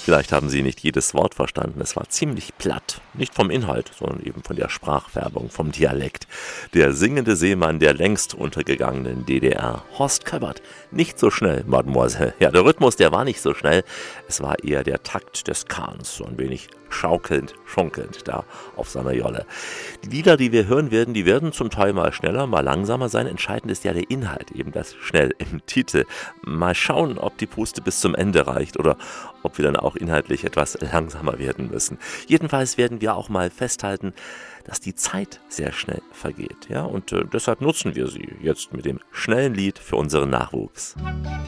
Vielleicht haben Sie nicht jedes Wort verstanden, es war ziemlich platt. Nicht vom Inhalt, sondern eben von der Sprachfärbung, vom Dialekt. Der singende Seemann der längst untergegangenen DDR, Horst Köppert. Nicht so schnell, Mademoiselle. Ja, der Rhythmus, der war nicht so schnell. Es war eher der Takt des Kahns, so ein wenig schaukelnd, schunkelnd da auf seiner Jolle. Die Lieder, die wir hören werden, die werden zum Teil mal schneller, mal langsamer sein. Entscheidend ist ja der Inhalt, eben das schnell im Titel. Mal schauen, ob die Puste bis zum Ende reicht oder ob wir dann auch inhaltlich etwas langsamer werden müssen. Jedenfalls werden wir auch mal festhalten, dass die Zeit sehr schnell vergeht. Ja? Und deshalb nutzen wir sie jetzt mit dem schnellen Lied für unseren Nachwuchs.